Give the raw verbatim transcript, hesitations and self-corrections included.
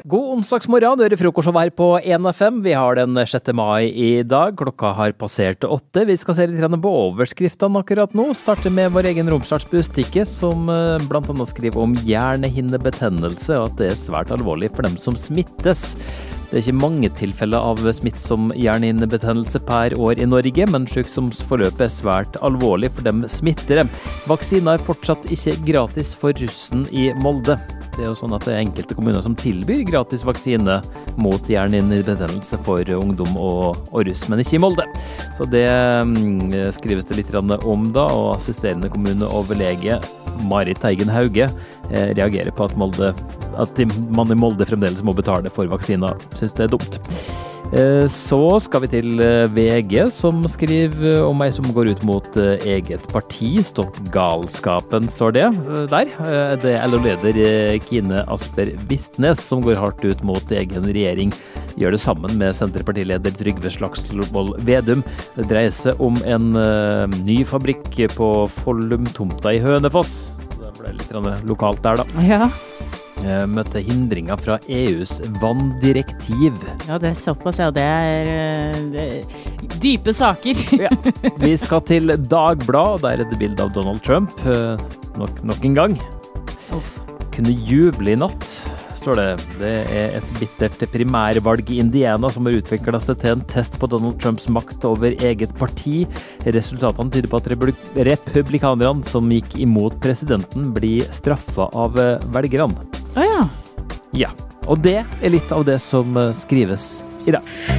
God onsdagsmorgen, du hører frokost her på en F M. Vi har den sjette mai i dag. Klokka har passert åtte. Vi skal se litt på overskriftene akkurat nå. Starter med vår egen Romsdalsbustikke, som blant annet skriver om hjernehinnebetennelse, og at det er svært alvorlig for dem som smittes. Det er ikke mange tilfeller av smittsom hjernehinnebetennelse per år i Norge, men sykdomsforløpet er svært alvorlig for dem smittere. Vaksiner er fortsatt ikke gratis for russen i Molde. Det er jo sånn at det er enkelte kommuner som tilbyr gratis vaksine mot hjernehinnebetennelse for ungdom og, og russ, men ikke i Molde. Så det mm, skrives det litt om da, og assisterende kommuneoverlege Marit Teigen Hauge eh, reagerer på at, Molde, at man i Molde fremdeles må betale for vaksiner. Synes det er dumt. Eh, så skal vi til eh, V G, som skriver om ei som går ut mot eh, eget parti. Stopp galskapen, står det eh, der. Eh, det er L O-leder eh, Kine Asper Vistnes som går hardt ut mot egen regjering. Gjør det sammen med Senterpartileder Trygve Slagsvold Vedum. Det dreier seg om en uh, ny fabrikk på Follum-tomta i Hønefoss. Så det ble litt lokalt der da. Ja. Jeg møtte hindringer fra E U's vanndirektiv. Ja, det er såpass, ja. Det er, det er dype saker. Ja. Vi skal til Dagbladet, der er det bilde av Donald Trump. Nok, nok en gang. Oh. Kunne juble i natt, står det. Det er et bittert primærvalg i Indiana som har utviklet seg til en test på Donald Trumps makt over eget parti. Resultatene tyder på at republikanerne som gikk imot presidenten blir straffet av velgerne. Å ja. Ja, og det er litt av det som skrives i dag.